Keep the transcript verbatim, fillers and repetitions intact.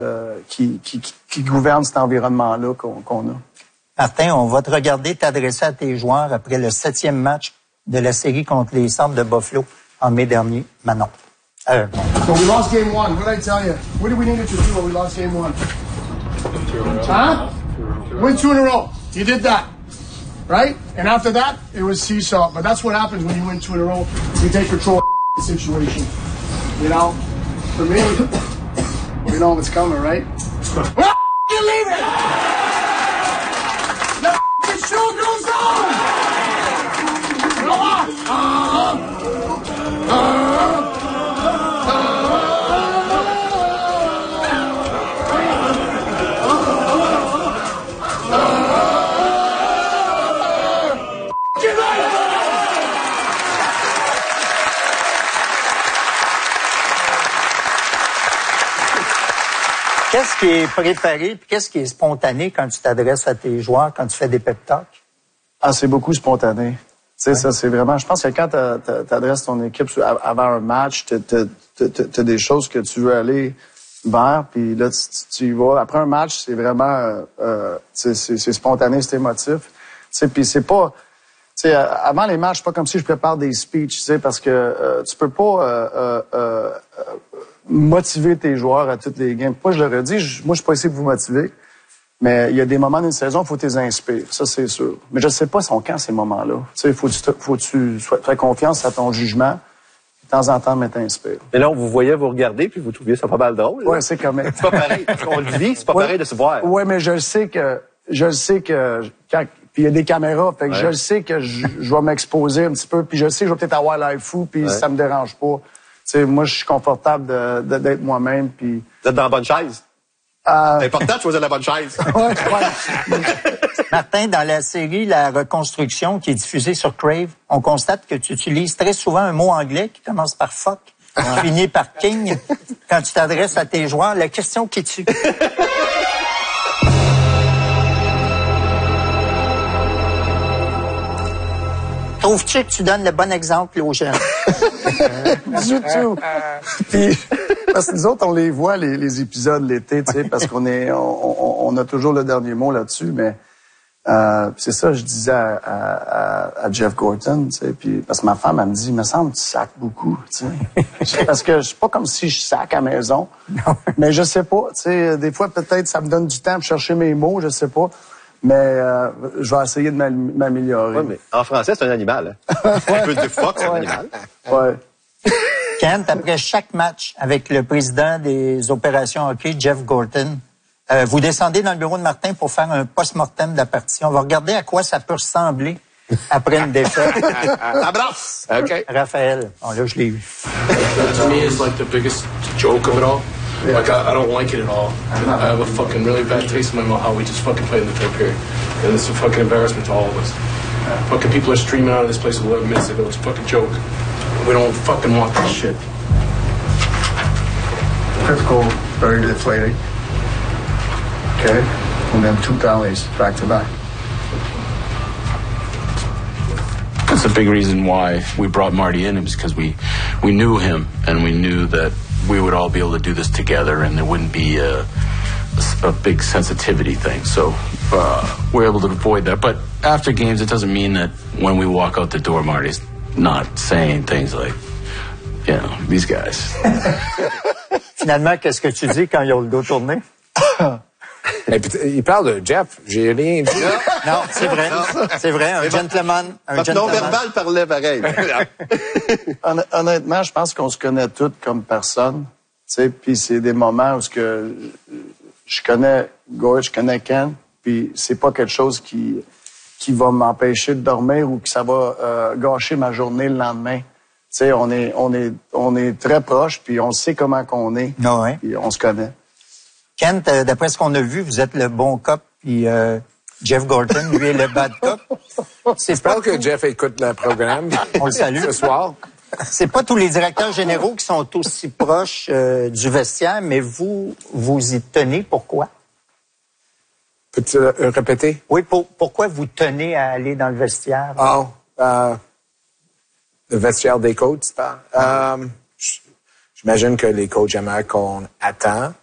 euh, qui, qui, qui gouverne cet environnement-là qu'on, qu'on a. Martin, on va te regarder t'adresser à tes joueurs après le septième match de la série contre les Sabres de Buffalo en mai dernier. Manon. Euh, So we lost game one. What did I tell you? What did we need to do when we lost game one? Huh? Win two in a row. You did that. Right? And after that, it was seesaw. But that's what happens when you win two in a row. You take control of the situation. You know? For me, we know what's coming, right? Well, you leave it! The show goes on! Go on! Uh-huh. Uh-huh. Qu'est-ce qui est préparé puis qu'est-ce qui est spontané quand tu t'adresses à tes joueurs, quand tu fais des pep talks? Ah, c'est beaucoup spontané. Tu sais, ouais. Ça, c'est vraiment... Je pense que quand tu adresses ton équipe avant un match, tu as des choses que tu veux aller vers, puis là, tu, tu y vas. Après un match, c'est vraiment... Euh, c'est spontané, c'est émotif. Tu sais, puis c'est pas... Tu sais, avant les matchs, c'est pas comme si je prépare des speeches, tu sais, parce que euh, tu peux pas... Euh, euh, euh, motiver tes joueurs à toutes les games. Moi, je leur ai dit, je, moi, je suis pas ici pour vous motiver, mais il y a des moments d'une saison, il faut que tu les inspires. Ça, c'est sûr. Mais je sais pas sont quand ces moments-là. Tu sais, faut que tu, faut que tu sois, faire confiance à ton jugement. De temps en temps, mais t'inspires. Mais là, on vous voyait vous regarder, puis vous trouviez ça pas mal drôle. Oui, c'est quand même. C'est pas pareil. On le vit, c'est pas ouais. pareil de se voir. Oui, mais je le sais que, je le sais que, quand, puis il y a des caméras, fait que ouais. je le sais que je, je vais m'exposer un petit peu, puis je sais que je vais peut-être avoir l'air fou, puis ouais. ça me dérange pas. T'sais, moi, je suis confortable de, de, d'être moi-même. Puis... Vous êtes dans la bonne chaise? Euh... C'est important de choisir la bonne chaise. ouais, ouais. Martin, dans la série La Reconstruction qui est diffusée sur Crave, on constate que tu utilises très souvent un mot anglais qui commence par fuck, qui finit par king. Quand tu t'adresses à tes joueurs, la question qui tue. Trouves-tu que tu donnes le bon exemple aux jeunes? Du tout. Puis, parce que nous autres, on les voit, les, les épisodes l'été, tu sais, parce qu'on est, on, on a toujours le dernier mot là-dessus, mais euh, c'est ça, je disais à, à, à Jeff Gorton, tu sais, puis parce que ma femme, elle me dit, il me semble que tu sacs beaucoup, tu sais. Parce que c'est pas comme si je sac à la maison, mais je sais pas, tu sais, des fois, peut-être, ça me donne du temps pour chercher mes mots, je sais pas. Mais euh, je vais essayer de m'améliorer. Oui, mais en français, c'est un animal. Hein? Un peu de fuck, c'est un animal. Ouais. Kent, après chaque match avec le président des opérations hockey, Jeff Gorton, euh, vous descendez dans le bureau de Martin pour faire un post-mortem de la partie. On va regarder à quoi ça peut ressembler après une défaite. Abrace! OK. Raphaël, bon, là, je l'ai eu. To me, it's like the biggest joke of it all. Yeah. Like, I, I don't like it at all. I have a fucking really bad taste in my mouth how we just fucking played in the third period. And it's a fucking embarrassment to all of us. Yeah. Fucking people are streaming out of this place eleven minutes ago. It's a fucking joke. We don't fucking want this shit. Critical, very deflating. Okay? And then two penalties back to back. That's a big reason why we brought Marty in, is because we, we knew him and we knew that we would all be able to do this together and there wouldn't be a, a, a big sensitivity thing. So uh, we're able to avoid that. But after games, it doesn't mean that when we walk out the door, Marty's not saying things like, you know, these guys. Finalement, qu'est-ce que tu dis quand ils ont le dos tourné? Il parle de Jeff. J'ai rien dit. Non, c'est vrai. C'est vrai. Un gentleman. Un gentleman. Non-verbal parlait pareil. Honnêtement, je pense qu'on se connaît tous comme personne. Tu sais, puis c'est des moments où ce que je connais Gord, je connais Ken, puis c'est pas quelque chose qui qui va m'empêcher de dormir ou que ça va euh, gâcher ma journée le lendemain. Tu sais, on est on est on est très proches, puis on sait comment qu'on est. Non, ouais. Puis on se connaît. Kent, d'après ce qu'on a vu, vous êtes le bon cop, puis euh, Jeff Gorton, lui, est le bad cop. J'espère que Jeff écoute le programme. On le salue. Ce soir. C'est pas tous les directeurs généraux qui sont aussi proches euh, du vestiaire, mais vous, vous y tenez. Pourquoi? Peux-tu euh, répéter? Oui, pour, pourquoi vous tenez à aller dans le vestiaire? Oh, euh, le vestiaire des coachs, c'est pas? Euh, J'imagine que les coachs aimeraient qu'on attend